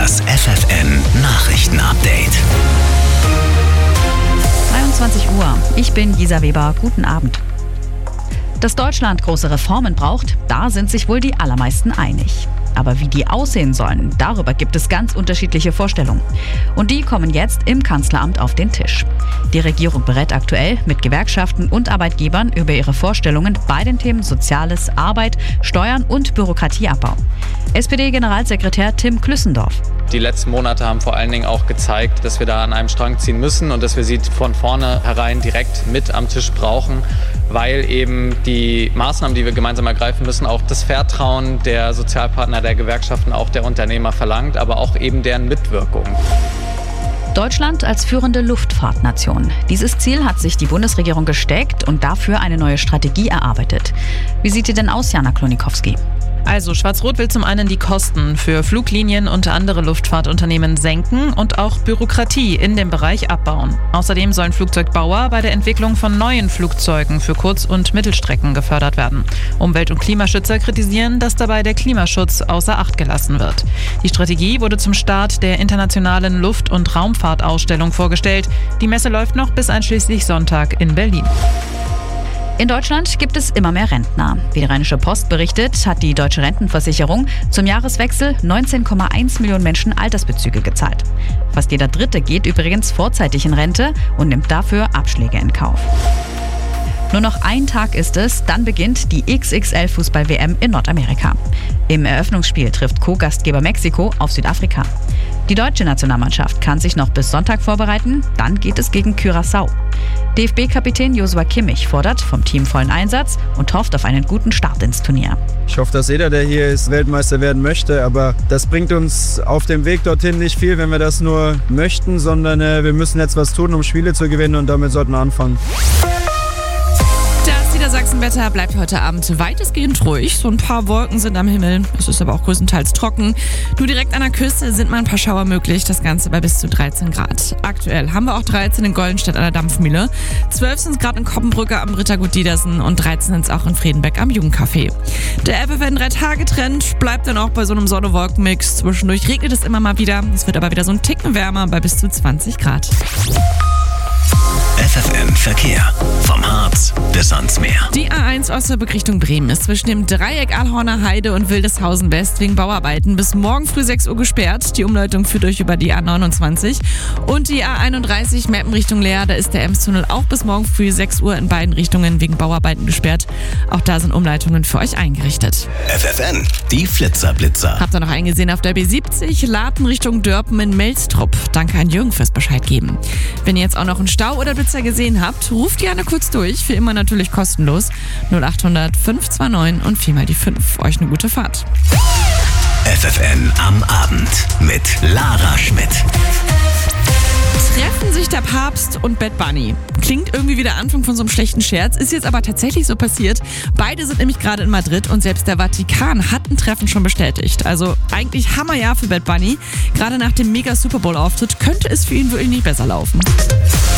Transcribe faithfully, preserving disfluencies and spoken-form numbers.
Das F F N Nachrichten-Update. dreiundzwanzig Uhr. Ich bin Gisa Weber. Guten Abend. Dass Deutschland große Reformen braucht, da sind sich wohl die allermeisten einig. Aber wie die aussehen sollen, darüber gibt es ganz unterschiedliche Vorstellungen. Und die kommen jetzt im Kanzleramt auf den Tisch. Die Regierung berät aktuell mit Gewerkschaften und Arbeitgebern über ihre Vorstellungen bei den Themen Soziales, Arbeit, Steuern und Bürokratieabbau. S P D-Generalsekretär Tim Klüssendorf. Die letzten Monate haben vor allen Dingen auch gezeigt, dass wir da an einem Strang ziehen müssen und dass wir sie von vornherein direkt mit am Tisch brauchen, weil eben die Maßnahmen, die wir gemeinsam ergreifen müssen, auch das Vertrauen der Sozialpartner, der Gewerkschaften, auch der Unternehmer verlangt, aber auch eben deren Mitwirkung. Deutschland als führende Luftfahrtnation. Dieses Ziel hat sich die Bundesregierung gesteckt und dafür eine neue Strategie erarbeitet. Wie sieht die denn aus, Jana Klonikowski? Also Schwarz-Rot will zum einen die Kosten für Fluglinien und andere Luftfahrtunternehmen senken und auch Bürokratie in dem Bereich abbauen. Außerdem sollen Flugzeugbauer bei der Entwicklung von neuen Flugzeugen für Kurz- und Mittelstrecken gefördert werden. Umwelt- und Klimaschützer kritisieren, dass dabei der Klimaschutz außer Acht gelassen wird. Die Strategie wurde zum Start der internationalen Luft- und Raumfahrtausstellung vorgestellt. Die Messe läuft noch bis einschließlich Sonntag in Berlin. In Deutschland gibt es immer mehr Rentner. Wie die Rheinische Post berichtet, hat die Deutsche Rentenversicherung zum Jahreswechsel neunzehn Komma eins Millionen Menschen Altersbezüge gezahlt. Fast jeder Dritte geht übrigens vorzeitig in Rente und nimmt dafür Abschläge in Kauf. Nur noch ein Tag ist es, dann beginnt die X X L-Fußball-W M in Nordamerika. Im Eröffnungsspiel trifft Co-Gastgeber Mexiko auf Südafrika. Die deutsche Nationalmannschaft kann sich noch bis Sonntag vorbereiten, dann geht es gegen Curaçao. D F B-Kapitän Joshua Kimmich fordert vom Team vollen Einsatz und hofft auf einen guten Start ins Turnier. Ich hoffe, dass jeder, der hier ist, Weltmeister werden möchte, aber das bringt uns auf dem Weg dorthin nicht viel, wenn wir das nur möchten, sondern äh, wir müssen jetzt was tun, um Spiele zu gewinnen und damit sollten wir anfangen. Das Niedersachsenwetter bleibt heute Abend weitestgehend ruhig. So ein paar Wolken sind am Himmel. Es ist aber auch größtenteils trocken. Nur direkt an der Küste sind mal ein paar Schauer möglich. Das Ganze bei bis zu dreizehn Grad. Aktuell haben wir auch dreizehn in Goldenstedt an der Dampfmühle. zwölf sind es gerade in Koppenbrücke am Rittergut Diedersen und dreizehn sind es auch in Friedenbeck am Jugendcafé. Der F F N drei Tage Trend bleibt dann auch bei so einem Sonne-Wolken-Mix. Zwischendurch regnet es immer mal wieder. Es wird aber wieder so ein Ticken wärmer bei bis zu zwanzig Grad. F F N Verkehr. Vom Harz bis ans Meer. Die A eins Osnabrück Richtung Bremen ist zwischen dem Dreieck Alhorner Heide und Wildeshausen West wegen Bauarbeiten bis morgen früh sechs Uhr gesperrt. Die Umleitung führt euch über die A neunundzwanzig. Und die A einunddreißig Meppen Richtung Leer, da ist der Emstunnel auch bis morgen früh sechs Uhr in beiden Richtungen wegen Bauarbeiten gesperrt. Auch da sind Umleitungen für euch eingerichtet. F F N, die Flitzer-Blitzer. Habt ihr noch eingesehen auf der B siebzig, Laten Richtung Dörpen in Melstrup. Danke an Jürgen fürs Bescheid geben. Wenn ihr jetzt auch noch einen Stau oder Blitzer gesehen habt, ruft gerne kurz durch. Für immer natürlich kostenlos. null acht hundert fünf zwei neun und viermal die fünf. Euch eine gute Fahrt. F F N am Abend mit Lara Schmidt. Treffen sich der Papst und Bad Bunny. Klingt irgendwie wie der Anfang von so einem schlechten Scherz, ist jetzt aber tatsächlich so passiert. Beide sind nämlich gerade in Madrid und selbst der Vatikan hat ein Treffen schon bestätigt. Also eigentlich Hammerjahr für Bad Bunny. Gerade nach dem Mega-Super Bowl-Auftritt könnte es für ihn wirklich nicht besser laufen.